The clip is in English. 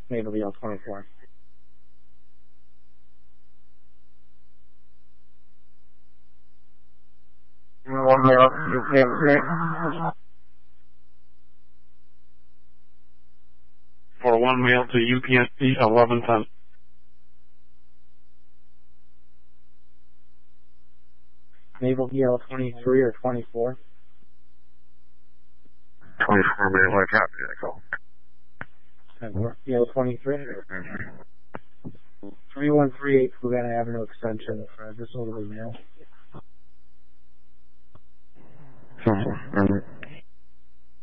Naval VL 24. One male. For one male to UPSC 1110. Naval VL 23 or 24? 24 male, I copy that call. VL 23? 3138 Fugana Avenue Extension for disorderly male.